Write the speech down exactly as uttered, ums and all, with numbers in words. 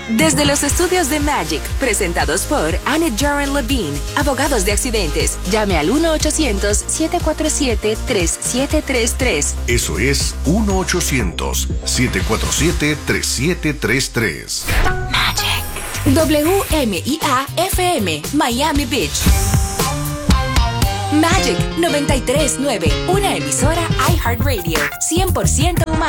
Desde los estudios de Magic, presentados por Annette Jaren Levine, abogados de accidentes. Llame al uno ochocientos, siete cuatro siete, tres siete tres tres. Eso es uno ochocientos, siete cuatro siete, tres siete tres tres. Magic. W M I A F M, Miami Beach. Magic noventa y tres nueve, una emisora iHeartRadio, cien por ciento humana.